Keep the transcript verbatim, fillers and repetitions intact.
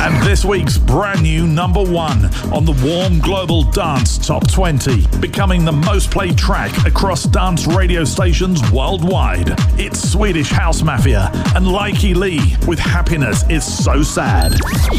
And this week's brand new number one on the Warm Global Dance Top twenty, becoming the most played track across dance radio stations worldwide. It's Swedish House Mafia and Likey Lee with Happiness Is So Sad.